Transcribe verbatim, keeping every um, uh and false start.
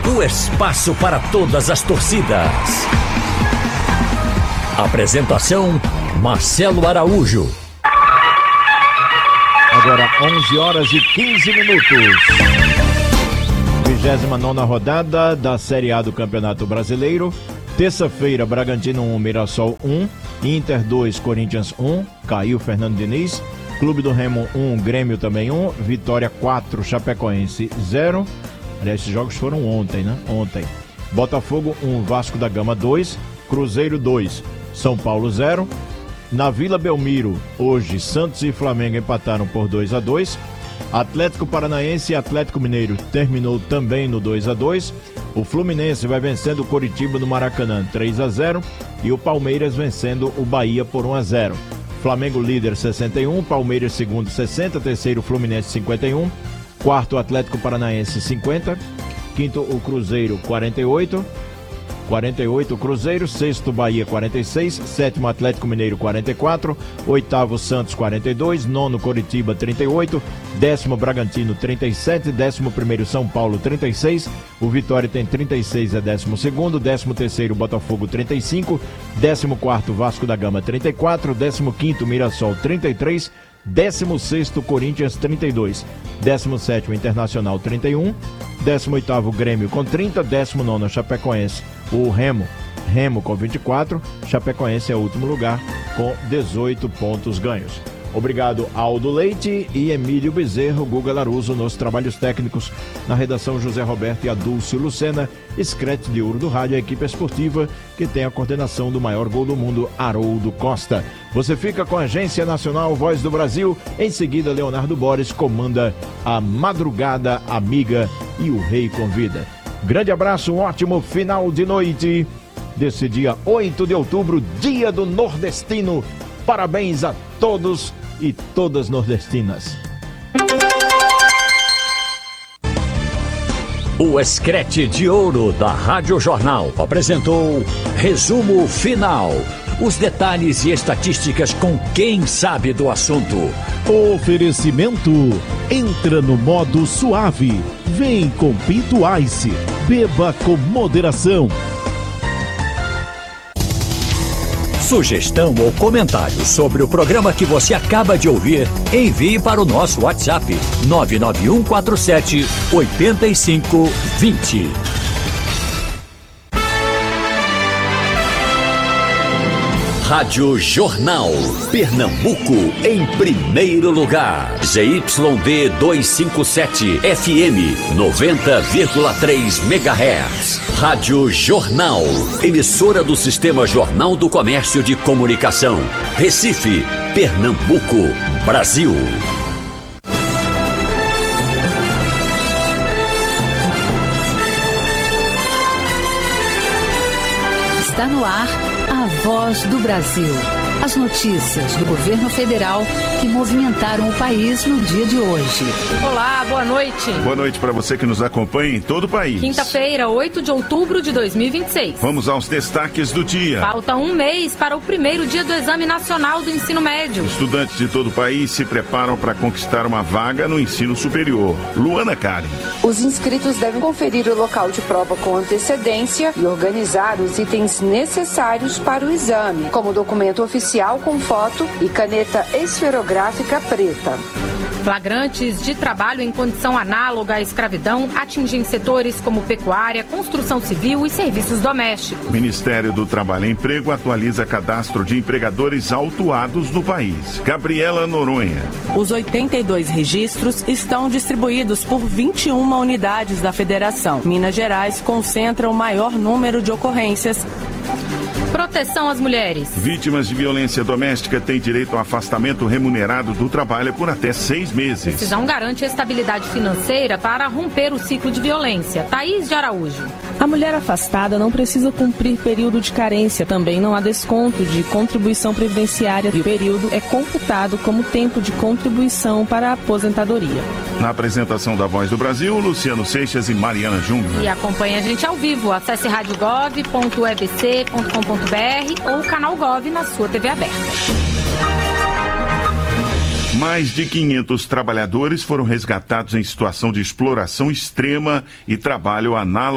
O espaço para todas as torcidas. Apresentação: Marcelo Araújo. Agora onze horas e quinze minutos. vigésima nona rodada da Série A do Campeonato Brasileiro. Terça-feira, Bragantino um, Mirassol um, Inter dois, Corinthians um, caiu Fernando Diniz. Clube do Remo um, Grêmio também um, Vitória quatro, Chapecoense zero. Aliás, esses jogos foram ontem, né? Ontem. Botafogo um, Vasco da Gama dois, Cruzeiro dois, São Paulo zero. Na Vila Belmiro, hoje, Santos e Flamengo empataram por dois a dois. Atlético Paranaense e Atlético Mineiro terminou também no dois a dois. O Fluminense vai vencendo o Coritiba no Maracanã três a zero. E o Palmeiras vencendo o Bahia por um a zero. Flamengo líder sessenta e um, Palmeiras segundo sessenta, terceiro Fluminense cinquenta e um, quarto Atlético Paranaense cinquenta, quinto o Cruzeiro quarenta e oito, quarenta e oito o Cruzeiro, sexto Bahia quarenta e seis, sétimo Atlético Mineiro quarenta e quatro, oitavo Santos quarenta e dois, nono Coritiba trinta e oito, décimo Bragantino trinta e sete, décimo primeiro São Paulo trinta e seis, o Vitória tem trinta e seis, é décimo segundo, décimo terceiro Botafogo trinta e cinco, décimo quarto Vasco da Gama trinta e quatro, décimo quinto Mirassol trinta e três, décimo sexto Corinthians trinta e dois, décimo sétimo Internacional trinta e um, décimo oitavo Grêmio com trinta, décimo nono Chapecoense, o Remo, Remo com vinte e quatro, Chapecoense é o último lugar com dezoito pontos ganhos. Obrigado Aldo Leite e Emílio Bezerro, Guga Laruso nos trabalhos técnicos, na redação José Roberto e Adúlcio Lucena, Scratch de Ouro do Rádio, a equipe esportiva que tem a coordenação do maior gol do mundo, Haroldo Costa. Você fica com a Agência Nacional Voz do Brasil, em seguida Leonardo Borges comanda a Madrugada Amiga e o Rei Convida. Grande abraço, um ótimo final de noite desse dia oito de outubro, dia do nordestino. Parabéns a todos e todas nordestinas. O Scratch de Ouro da Rádio Jornal apresentou Resumo Final. Os detalhes e estatísticas com quem sabe do assunto. Oferecimento. Entra no modo suave. Vem com Pinto Ice. Beba com moderação. Sugestão ou comentário sobre o programa que você acaba de ouvir, envie para o nosso WhatsApp nove nove um quatro sete oito cinco dois zero. Rádio Jornal, Pernambuco, em primeiro lugar. Z Y D duzentos e cinquenta e sete, F M, noventa vírgula três megahertz. Rádio Jornal, emissora do Sistema Jornal do Comércio de Comunicação. Recife, Pernambuco, Brasil. Está no ar a Voz do Brasil. As notícias do governo federal que movimentaram o país no dia de hoje. Olá, boa noite. Boa noite para você que nos acompanha em todo o país. Quinta-feira, oito de outubro de dois mil e vinte e seis. Vamos aos destaques do dia. Falta um mês para o primeiro dia do Exame Nacional do Ensino Médio. Estudantes de todo o país se preparam para conquistar uma vaga no ensino superior. Luana Karen. Os inscritos devem conferir o local de prova com antecedência e organizar os itens necessários para o exame, como documento oficial com foto e caneta esferográfica preta. Flagrantes de trabalho em condição análoga à escravidão atingem setores como pecuária, construção civil e serviços domésticos. O Ministério do Trabalho e Emprego atualiza cadastro de empregadores autuados no país. Gabriela Noronha. Os oitenta e dois registros estão distribuídos por vinte e uma unidades da Federação. Minas Gerais concentra o maior número de ocorrências. Proteção às mulheres. Vítimas de violência doméstica têm direito ao afastamento remunerado do trabalho por até seis meses. A decisão garante estabilidade financeira para romper o ciclo de violência. Thaís de Araújo. A mulher afastada não precisa cumprir período de carência. Também não há desconto de contribuição previdenciária e o período é computado como tempo de contribuição para a aposentadoria. Na apresentação da Voz do Brasil, Luciano Seixas e Mariana Júnior. E acompanhe a gente ao vivo. Acesse rádio gov ponto e b c ponto com ponto b r ou o canal Gov na sua T V aberta. Mais de quinhentos trabalhadores foram resgatados em situação de exploração extrema e trabalho análogo